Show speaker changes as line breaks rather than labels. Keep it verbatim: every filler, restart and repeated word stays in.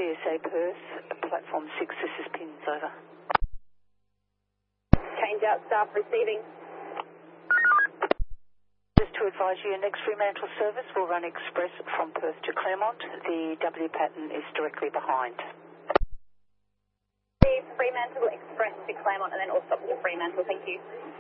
C S A Perth, platform six, this is Pins, over.
Change out staff receiving.
Just to advise you, your next Fremantle service will run express from Perth to Claremont. The W pattern is directly behind.
The Fremantle Express to Claremont and then all stops to Fremantle, thank you.